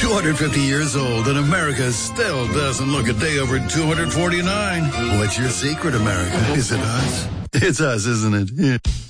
250 years old, and America still doesn't look a day over 249. What's your secret, America? Is it us? It's us, isn't it? Yeah.